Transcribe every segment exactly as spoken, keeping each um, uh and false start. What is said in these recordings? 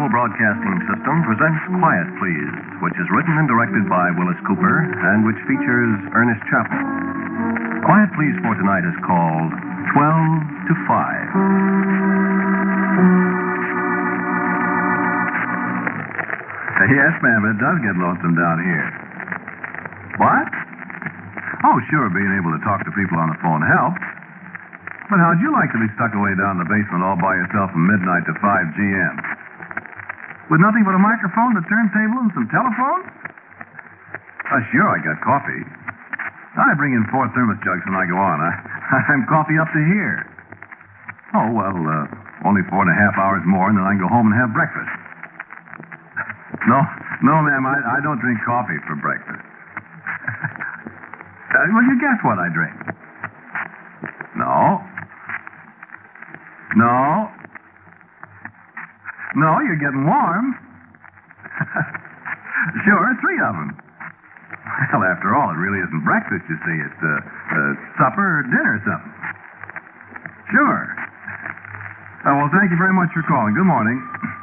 Cable Broadcasting System presents Quiet Please, which is written and directed by Willis Cooper and which features Ernest Chappell. Quiet Please for tonight is called twelve to five. Yes, ma'am, it does get lonesome down here. What? Oh, sure, being able to talk to people on the phone helps. But how'd you like to be stuck away down in the basement all by yourself from midnight to five G M? With nothing but a microphone, a turntable, and some telephones? Uh, sure, I got coffee. I bring in four thermos jugs when I go on. I, I'm coffee up to here. Oh, well, uh, only four and a half hours more, and then I can go home and have breakfast. No, no, ma'am, I, I don't drink coffee for breakfast. uh, well, you guess what I drink. No. No. No, you're getting warm. Sure, three of them. Well, after all, it really isn't breakfast, you see. It's uh, uh, supper or dinner or something. Sure. Oh, well, thank you very much for calling. Good morning.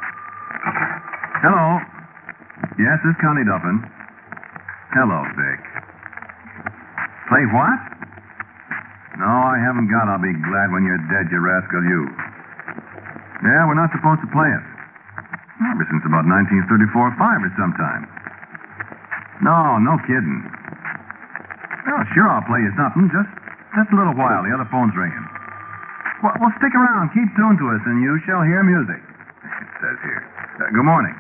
Hello. Yes, this is Connie Duffin. Hello, Vic. Play what? No, I haven't got I'll Be Glad When You're Dead, You Rascal, You. Yeah, we're not supposed to play it. Ever since about nineteen thirty-four or five or sometime. No, no kidding. Well, sure, I'll play you something. Just, just a little while. The other phone's ringing. Well, well, stick around. Keep tuned to us, and you shall hear music. It says here. Uh, good morning.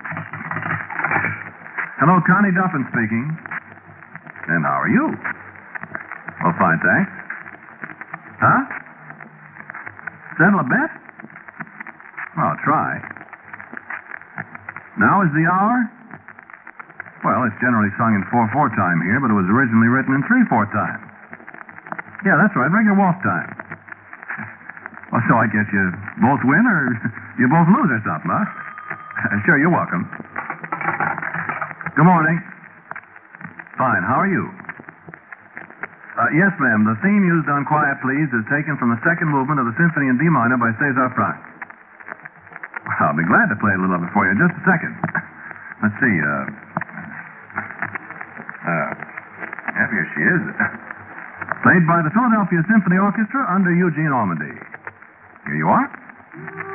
Hello, Connie Duffin speaking. And how are you? Well, fine, thanks. Huh? Settle a bet? Well, try. Now is the hour? Well, it's generally sung in four four time here, but it was originally written in three four time. Yeah, that's right, regular walk time. Well, so I guess you both win or you both lose or something, huh? Sure, you're welcome. Good morning. Fine, how are you? Uh, yes, ma'am. The theme used on Quiet Please is taken from the second movement of the Symphony in D minor by César Franck. Well, I'll be glad to play a little of it for you in just a second. Let's see. Uh, uh, yeah, here she is. Played by the Philadelphia Symphony Orchestra under Eugene Ormandy. Here you are.